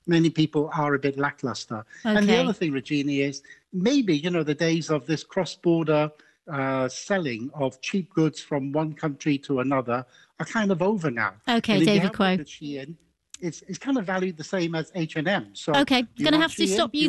many people are a bit lackluster. And the other Okay. thing, Regina, is maybe, the days of this cross-border selling of cheap goods from one country to another are kind of over now. Okay, And if you David have a look Quo. at Shein, it's kind of valued the same as H&M. So Okay, do you going to want have to Shein? stop Do you you